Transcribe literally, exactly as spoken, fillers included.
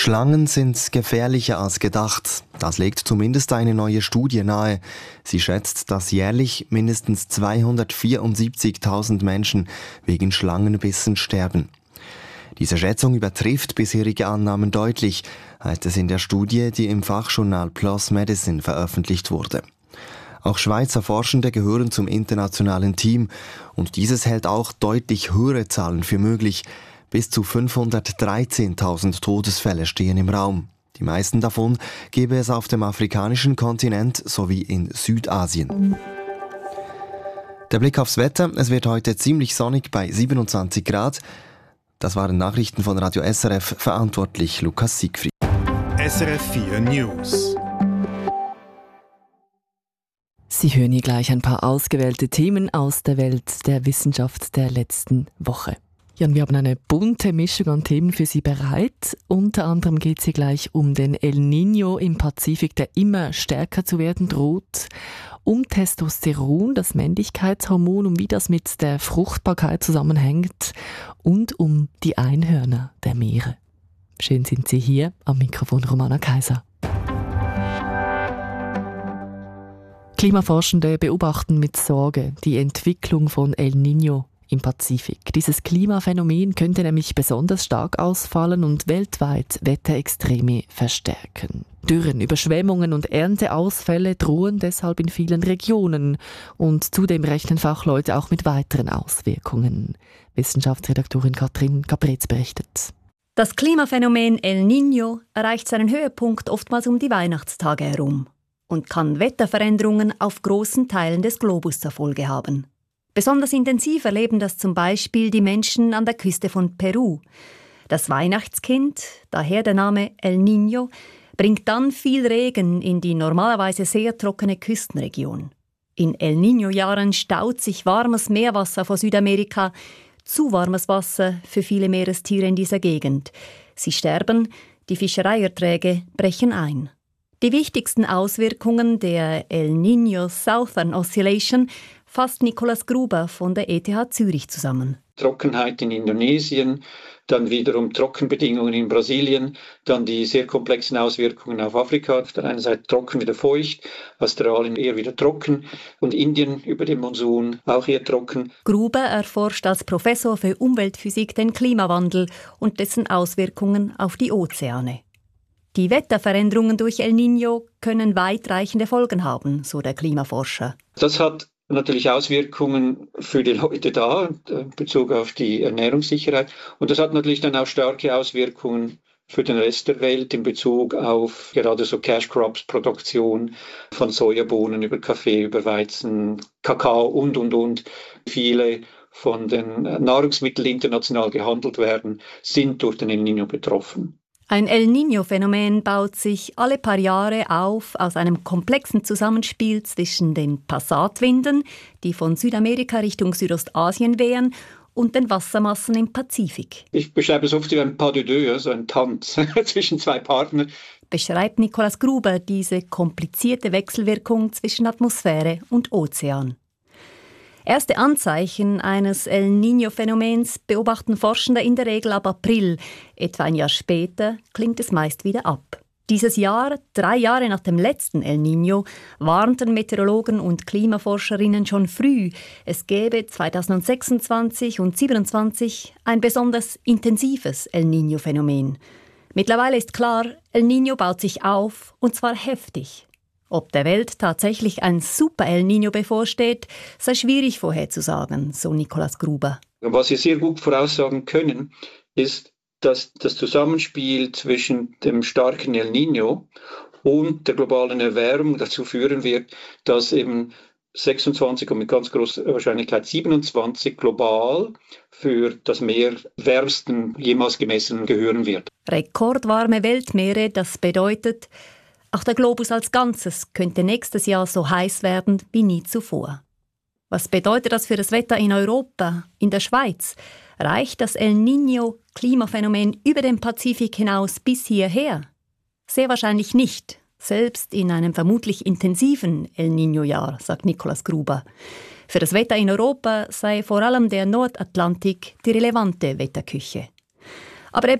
Schlangen sind gefährlicher als gedacht. Das legt zumindest eine neue Studie nahe. Sie schätzt, dass jährlich mindestens zweihundertvierundsiebzigtausend Menschen wegen Schlangenbissen sterben. Diese Schätzung übertrifft bisherige Annahmen deutlich, heißt es in der Studie, die im Fachjournal PLOS Medicine veröffentlicht wurde. Auch Schweizer Forschende gehören zum internationalen Team und dieses hält auch deutlich höhere Zahlen für möglich. Bis zu fünfhundertdreizehntausend Todesfälle stehen im Raum. Die meisten davon gäbe es auf dem afrikanischen Kontinent sowie in Südasien. Der Blick aufs Wetter. Es wird heute ziemlich sonnig bei siebenundzwanzig Grad. Das waren Nachrichten von Radio S R F, verantwortlich Lukas Siegfried. S R F vier News. Sie hören hier gleich ein paar ausgewählte Themen aus der Welt der Wissenschaft der letzten Woche. Ja, und wir haben eine bunte Mischung an Themen für Sie bereit. Unter anderem geht es hier gleich um den El Niño im Pazifik, der immer stärker zu werden droht. Um Testosteron, das Männlichkeitshormon, und wie das mit der Fruchtbarkeit zusammenhängt. Und um die Einhörner der Meere. Schön sind Sie hier, am Mikrofon Romana Kaiser. Klimaforschende beobachten mit Sorge die Entwicklung von El Niño im Pazifik. Dieses Klimaphänomen könnte nämlich besonders stark ausfallen und weltweit Wetterextreme verstärken. Dürren, Überschwemmungen und Ernteausfälle drohen deshalb in vielen Regionen und zudem rechnen Fachleute auch mit weiteren Auswirkungen. Wissenschaftsredaktorin Katrin Capretz berichtet. Das Klimaphänomen El Niño erreicht seinen Höhepunkt oftmals um die Weihnachtstage herum und kann Wetterveränderungen auf großen Teilen des Globus zur Folge haben. Besonders intensiv erleben das zum Beispiel die Menschen an der Küste von Peru. Das Weihnachtskind, daher der Name El Niño, bringt dann viel Regen in die normalerweise sehr trockene Küstenregion. In El Niño-Jahren staut sich warmes Meerwasser vor Südamerika, zu warmes Wasser für viele Meerestiere in dieser Gegend. Sie sterben, die Fischereierträge brechen ein. Die wichtigsten Auswirkungen der El Niño Southern Oscillation fasst Nikolaus Gruber von der E T H Zürich zusammen. Trockenheit in Indonesien, dann wiederum Trockenbedingungen in Brasilien, dann die sehr komplexen Auswirkungen auf Afrika. Auf der einen Seite trocken, wieder feucht, Australien eher wieder trocken und Indien über den Monsun auch eher trocken. Gruber erforscht als Professor für Umweltphysik den Klimawandel und dessen Auswirkungen auf die Ozeane. Die Wetterveränderungen durch El Niño können weitreichende Folgen haben, so der Klimaforscher. Das hat natürlich Auswirkungen für die Leute da, in Bezug auf die Ernährungssicherheit. Und das hat natürlich dann auch starke Auswirkungen für den Rest der Welt in Bezug auf gerade so Cash Crops, Produktion von Sojabohnen über Kaffee, über Weizen, Kakao und, und, und. Viele von den Nahrungsmitteln, die international gehandelt werden, sind durch den El Niño betroffen. Ein El Niño-Phänomen baut sich alle paar Jahre auf aus einem komplexen Zusammenspiel zwischen den Passatwinden, die von Südamerika Richtung Südostasien wehen, und den Wassermassen im Pazifik. Ich beschreibe es oft wie ein pas de deux, also ein Tanz zwischen zwei Partnern. Beschreibt Nikolaus Gruber diese komplizierte Wechselwirkung zwischen Atmosphäre und Ozean. Erste Anzeichen eines El Niño-Phänomens beobachten Forschende in der Regel ab April. Etwa ein Jahr später klingt es meist wieder ab. Dieses Jahr, drei Jahre nach dem letzten El Niño, warnten Meteorologen und Klimaforscherinnen schon früh, es gäbe zweitausendsechsundzwanzig und zweitausendsiebenundzwanzig ein besonders intensives El Niño-Phänomen. Mittlerweile ist klar, El Niño baut sich auf, und zwar heftig. Ob der Welt tatsächlich ein Super-El Niño bevorsteht, sei schwierig vorherzusagen, so Nikolaus Gruber. Was wir sehr gut voraussagen können, ist, dass das Zusammenspiel zwischen dem starken El Niño und der globalen Erwärmung dazu führen wird, dass eben sechsundzwanzig und mit ganz großer Wahrscheinlichkeit siebenundzwanzig global für das Meer wärmsten jemals gemessenen gehören wird. Rekordwarme Weltmeere, das bedeutet, auch der Globus als Ganzes könnte nächstes Jahr so heiß werden wie nie zuvor. Was bedeutet das für das Wetter in Europa, in der Schweiz? Reicht das El Niño-Klimaphänomen über den Pazifik hinaus bis hierher? Sehr wahrscheinlich nicht, selbst in einem vermutlich intensiven El Niño-Jahr, sagt Nikolaus Gruber. Für das Wetter in Europa sei vor allem der Nordatlantik die relevante Wetterküche. Aber